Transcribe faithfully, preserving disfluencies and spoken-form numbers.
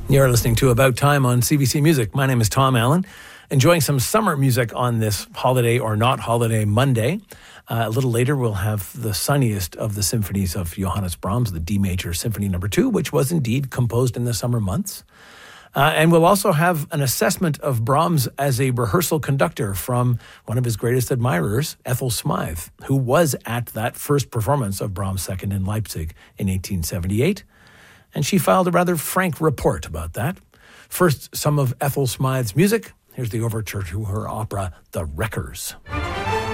You're listening to About Time on C B C Music. My name is Tom Allen, enjoying some summer music on this holiday or not holiday Monday. Uh, a little later, we'll have the sunniest of the symphonies of Johannes Brahms, the D Major Symphony Number Two, which was indeed composed in the summer months. Uh, and we'll also have an assessment of Brahms as a rehearsal conductor from one of his greatest admirers, Ethel Smythe, who was at that first performance of Brahms' Second in Leipzig in eighteen seventy-eight. And she filed a rather frank report about that. First, some of Ethel Smythe's music. Here's the overture to her opera, The Wreckers.